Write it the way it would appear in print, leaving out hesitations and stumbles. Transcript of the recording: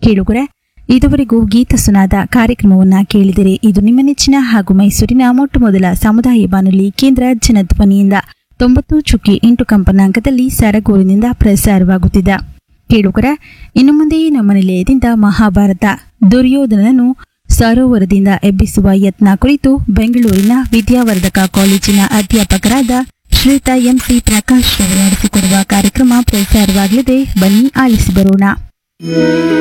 ಕೇಳುಗರೆ, ಇದುವರೆಗೂ ಗೀತ ಸುನಾದ ಕಾರ್ಯಕ್ರಮವನ್ನ ಕೇಳಿದಿರಿ. ಇದು ನಿಮ್ಮ ನೆಚ್ಚಿನ ಹಾಗೂ ಮೈಸೂರಿನ ಮೊಟ್ಟಮೊದಲ ಸಮುದಾಯ ಬಾನುಲಿ ಕೇಂದ್ರ ಜನಧ್ವನಿಯಿಂದ 90.8 ಕಂಪನಾಂಕದಲ್ಲಿ ಸರಗೂರಿನಿಂದ ಪ್ರಸಾರವಾಗುತ್ತಿದೆ. ಕೇಳುಗರೆ, ಇನ್ನು ಮುಂದೆ ನಮ್ಮ ನಿಲಯದಿಂದ ಮಹಾಭಾರತ ದುರ್ಯೋಧನನನ್ನು ಸರೋವರದಿಂದ ಎಬ್ಬಿಸುವ ಯತ್ನ ಕುರಿತು ಬೆಂಗಳೂರಿನ ವಿದ್ಯಾವರ್ಧಕ ಕಾಲೇಜಿನ ಅಧ್ಯಾಪಕರಾದ ಶ್ರೀಯುತ ಎಂಸಿ ಪ್ರಕಾಶ್ ಅವರು ನಡೆಸಿಕೊಡುವ ಕಾರ್ಯಕ್ರಮ ಪ್ರಸಾರವಾಗಲಿದೆ. ಬನ್ನಿ ಆಲಿಸಿ ಬರೋಣ.